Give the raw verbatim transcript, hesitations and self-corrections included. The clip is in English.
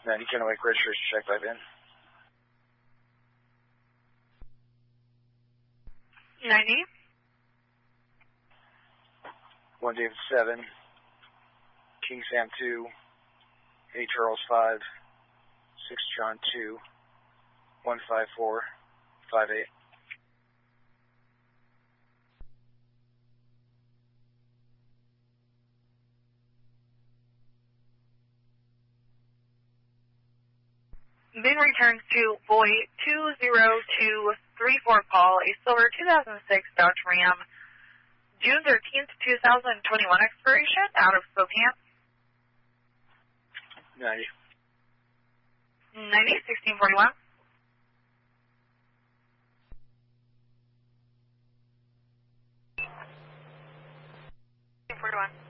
ninety Kennewick registration check by Ben. ninety. one David seven, King Sam two, A Charles five, six John two, one five four, five eight. Then returns to boy two zero two three four Paul, a silver two thousand six Dodge Ram, June thirteenth, two thousand twenty-one expiration, out of Spokane. ninety. ninety, sixteen forty-one. sixteen forty-one.